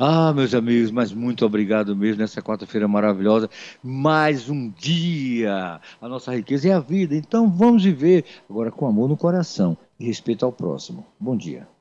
Ah, meus amigos, mas muito obrigado mesmo nessa quarta-feira maravilhosa. Mais um dia. A nossa riqueza é a vida, então vamos viver agora com amor no coração e respeito ao próximo. Bom dia.